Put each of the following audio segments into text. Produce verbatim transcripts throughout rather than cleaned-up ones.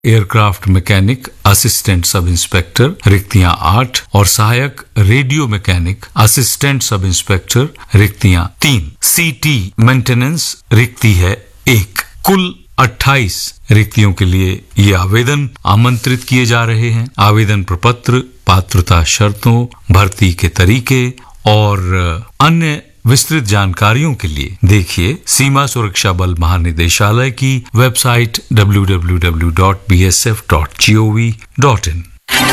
Aircraft mechanic assistant sub inspector रिक्तियां आठ और सहायक radio mechanic assistant sub inspector रिक्तियां तीन। सीटी मेंटेनेंस रिक्ति है एक। कुल अट्ठाईस रिक्तियों के लिए ये आवेदन आमंत्रित किए जा रहे हैं। आवेदन प्रपत्र, पात्रता शर्तों, भर्ती के तरीके और अन्य विस्तृत जानकारियों के लिए देखिए सीमा सुरक्षा बल महानिदेशालय की website W W W dot B S F dot G O V dot in.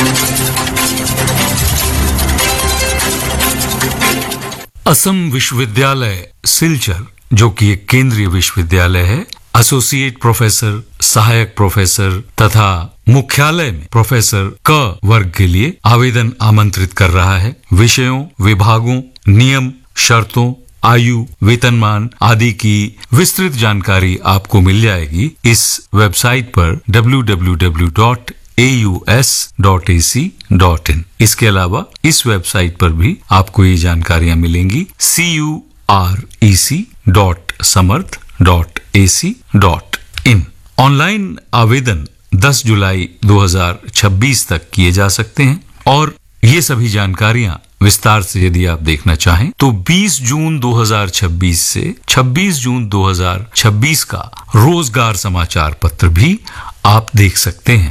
Assam विश्वविद्यालय सिलचर, जो कि एक केंद्रीय विश्वविद्यालय है, एसोसिएट प्रोफेसर, सहायक प्रोफेसर तथा मुख्यालय में प्रोफेसर क वर्ग के लिए आवेदन आमंत्रित कर रहा है। विषयों, विभागों, नियम, शर्तों, आयु, वेतनमान आदि की विस्तृत जानकारी आपको मिल जाएगी इस वेबसाइट पर W W W dot A U S dot A C dot in. इसके अलावा इस वेबसाइट पर भी आपको ये जानकारियां मिलेंगी सी you R E C dot Samarth dot A C dot in. Online आवेदन दस जुलाई दो हज़ार छब्बीस तक किए जा सकते हैं और ये सभी जानकारियां विस्तार से यदि आप देखना चाहें तो बीस जून दो हज़ार छब्बीस से छब्बीस जून दो हज़ार छब्बीस का रोजगार समाचार पत्र भी आप देख सकते हैं।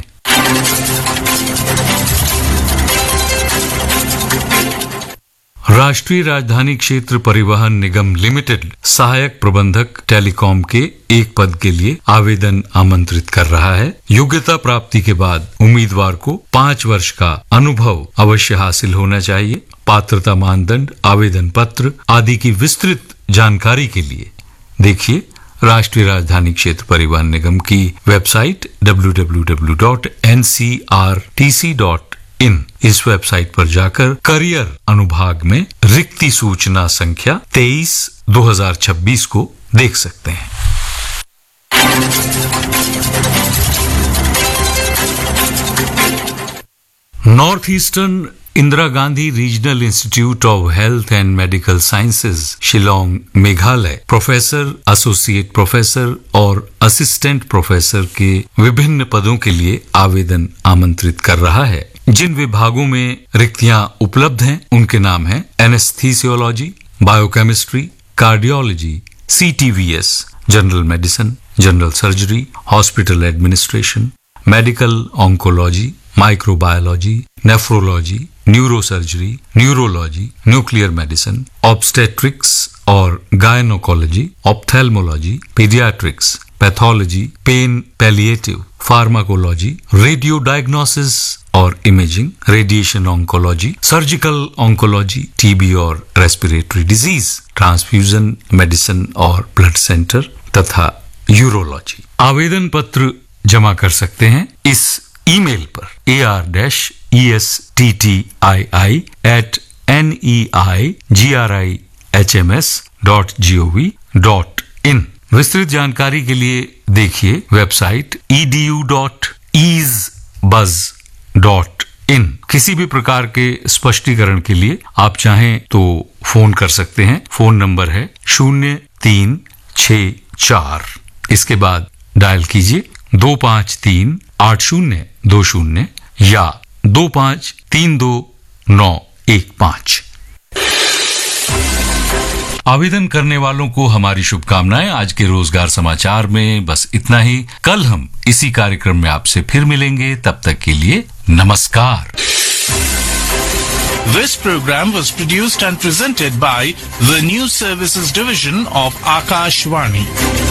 राष्ट्रीय राजधानी क्षेत्र परिवहन निगम लिमिटेड सहायक प्रबंधक टेलीकॉम के एक पद के लिए आवेदन आमंत्रित कर रहा है। योग्यता प्राप्ति के बाद उम्मीदवार को पाँच वर्ष का अनुभव अवश्य हासिल होना चाहिए। पात्रता मानदंड, आवेदन पत्र आदि की विस्तृत जानकारी के लिए देखिए राष्ट्रीय राजधानी क्षेत्र परिवहन निगम की website W W W dot N C R T C dot in. इस वेबसाइट पर जाकर करियर अनुभाग में रिक्ति सूचना संख्या तेईस दो हज़ार छब्बीस को देख सकते हैं। North eastern Indira Gandhi regional institute of health and medical sciences Shillong Meghalaya professor, associate professor और असिस्टेंट प्रोफेसर के विभिन्न पदों के लिए आवेदन आमंत्रित कर रहा है। जिन विभागों में रिक्तियां उपलब्ध हैं उनके नाम हैं anaesthesiology, biochemistry, cardiology, C T V S, general medicine, general surgery, hospital administration, medical oncology, microbiology, nephrology, neurosurgery, neurology, nuclear medicine, obstetrics और gynaecology, ophthalmology, paediatrics, pathology, pen palliative, pharmacology, radio diagnosis और imaging, radiation oncology, surgical oncology, TB और respiratory disease, transfusion medicine और blood centre तथा urology. आवेदन पत्र जमा कर सकते हैं इस ईमेल पर A R dash E S T T I I eight N E I ji are I H M S dot G O V dot in. विस्तृत जानकारी के लिए देखिए website E D U dot ease बज dot in. किसी भी प्रकार के स्पष्टीकरण के लिए आप चाहें तो फोन कर सकते हैं। फोन नंबर है शून्य तीन छ चार। इसके बाद डायल कीजिए दो पाँच तीन आठ शून्य दो शून्य या दो पाँच तीन दो नौ एक पाँच। आवेदन करने वालों को हमारी शुभकामनाएं। आज के रोजगार समाचार में बस इतना ही। कल हम इसी कार्यक्रम में आपसे फिर मिलेंगे। तब तक के लिए नमस्कार। This program was produced and presented by the News Services Division of Akashvani.